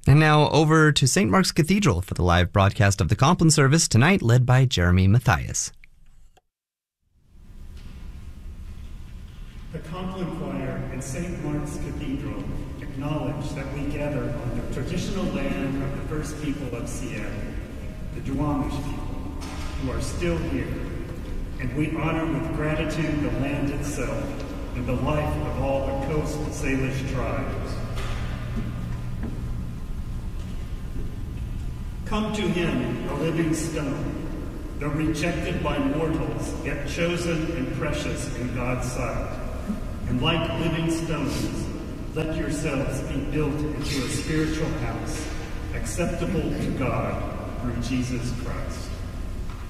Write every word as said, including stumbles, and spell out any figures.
And now over to Saint Mark's Cathedral for the live broadcast of the Compline service tonight, led by Jeremy Matthias. The Compline Choir in Saint Mark's Cathedral acknowledge that we gather on the traditional land of the first people of Seattle, the Duwamish people, who are still here, and we honor with gratitude the land itself and the life of all the Coast Salish tribes. Come to him, a living stone, though rejected by mortals, yet chosen and precious in God's sight. And like living stones, let yourselves be built into a spiritual house, acceptable to God through Jesus Christ.